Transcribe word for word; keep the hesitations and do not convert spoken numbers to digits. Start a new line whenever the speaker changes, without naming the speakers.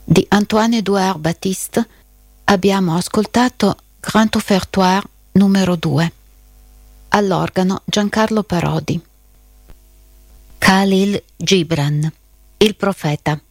Di Antoine-Édouard Baptiste abbiamo ascoltato Grand Offertoire numero due. All'organo Giancarlo Parodi. Khalil Gibran, Il profeta.